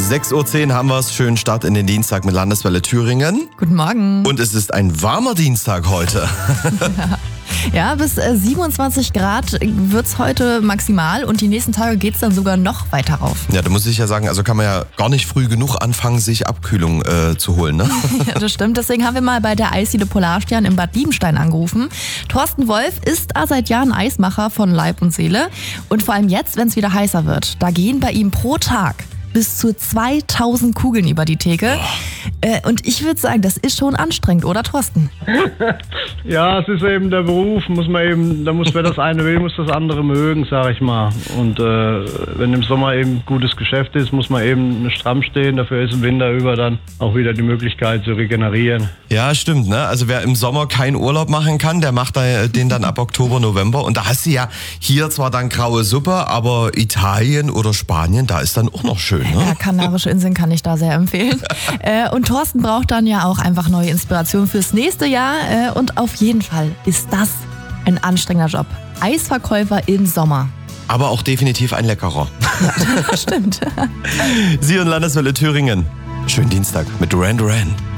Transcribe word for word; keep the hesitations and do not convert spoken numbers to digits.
sechs Uhr zehn haben wir es. Schönen Start in den Dienstag mit Landeswelle Thüringen. Guten Morgen. Und es ist ein warmer Dienstag heute. Ja, bis siebenundzwanzig Grad wird's heute maximal und die nächsten Tage geht's dann sogar noch weiter rauf. Ja, da muss ich ja sagen, also kann man ja gar nicht früh genug anfangen, sich Abkühlung äh, zu holen, ne? Ja, das stimmt. Deswegen haben wir mal bei der Eisdiele Polarstern in Bad Liebenstein angerufen. Thorsten Wolf ist seit Jahren Eismacher von Leib und Seele. Und vor allem jetzt, wenn es wieder heißer wird, da gehen bei ihm pro Tag bis zu zweitausend Kugeln über die Theke. Äh, und ich würde sagen, das ist schon anstrengend, oder Thorsten? Ja, es ist eben der Beruf, muss man eben, da muss wer das eine will, muss das andere mögen, sag ich mal. Und äh, wenn im Sommer eben gutes Geschäft ist, muss man eben stramm stehen. Dafür ist im Winter über dann auch wieder die Möglichkeit zu regenerieren. Ja, stimmt, ne? Also wer im Sommer keinen Urlaub machen kann, der macht da den dann ab Oktober, November. Und da hast du ja hier zwar dann graue Suppe, aber Italien oder Spanien, da ist dann auch noch schön, ne? Ja, Kanarische Inseln kann ich da sehr empfehlen. äh, und Thorsten braucht dann ja auch einfach neue Inspiration fürs nächste Jahr. Äh, und auf jeden Fall ist das ein anstrengender Job. Eisverkäufer im Sommer. Aber auch definitiv ein leckerer. Ja, das stimmt. Sie und Landeswelle Thüringen. Schönen Dienstag mit Duran Duran.